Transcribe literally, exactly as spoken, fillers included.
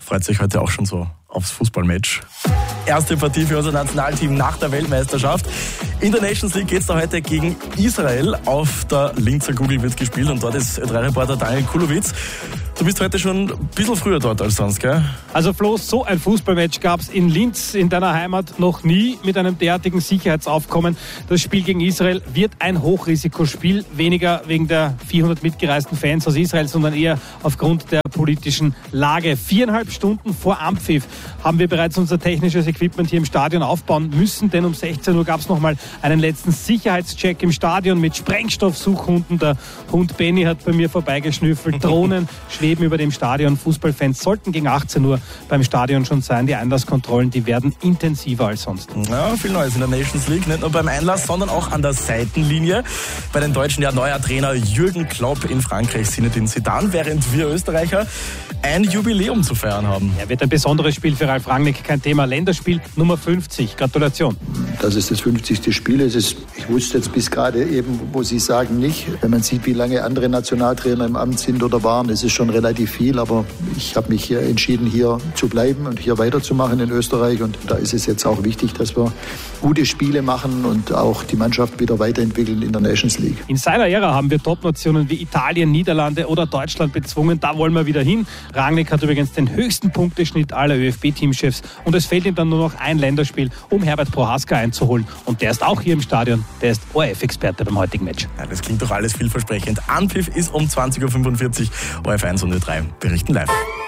Freut sich heute auch schon so aufs Fußballmatch. Erste Partie für unser Nationalteam nach der Weltmeisterschaft. In der Nations League geht es da heute gegen Israel. Auf der Linzer Kugel wird gespielt und dort ist Ö drei Reporter Daniel Kulowitz. Du bist heute schon ein bisschen früher dort als sonst, gell? Also Flo, so ein Fußballmatch gab es in Linz, in deiner Heimat, noch nie mit einem derartigen Sicherheitsaufkommen. Das Spiel gegen Israel wird ein Hochrisikospiel, weniger wegen der vierhundert mitgereisten Fans aus Israel, sondern eher aufgrund der politischen Lage. Viereinhalb Stunden vor Anpfiff haben wir bereits unser technisches Equipment hier im Stadion aufbauen müssen, denn um sechzehn Uhr gab es nochmal einen letzten Sicherheitscheck im Stadion mit Sprengstoffsuchhunden. Der Hund Benny hat bei mir vorbeigeschnüffelt. Drohnen schweben über dem Stadion. Fußballfans sollten gegen achtzehn Uhr beim Stadion schon sein. Die Einlasskontrollen, die werden intensiver als sonst. Ja, viel Neues in der Nations League, nicht nur beim Einlass, sondern auch an der Seitenlinie. Bei den Deutschen ja neuer Trainer Jürgen Klopp, in Frankreich Zinedine Zidane, während wir Österreicher ein Jubiläum zu feiern haben. Ja, wird ein besonderes Spiel für Ralf Rangnick, kein Thema. Länderspiel Nummer fünfzig. Gratulation. Dass es das fünfzigste Spiel ist, ist, ich wusste jetzt bis gerade eben, wo Sie sagen, nicht. Wenn man sieht, wie lange andere Nationaltrainer im Amt sind oder waren, das ist schon relativ viel, aber ich habe mich entschieden, hier zu bleiben und hier weiterzumachen in Österreich, und da ist es jetzt auch wichtig, dass wir gute Spiele machen und auch die Mannschaft wieder weiterentwickeln in der Nations League. In seiner Ära haben wir Top-Nationen wie Italien, Niederlande oder Deutschland bezwungen, da wollen wir wieder hin. Rangnick hat übrigens den höchsten Punkteschnitt aller Ö F B-Teamchefs und es fehlt ihm dann nur noch ein Länderspiel, um Herbert Prohaska einzuholen, und der ist auch hier im Stadion, der ist O R F-Experte beim heutigen Match. Ja, das klingt doch alles vielversprechend. Anpfiff ist um zwanzig Uhr fünfundvierzig, O R F eins und Ö drei berichten live.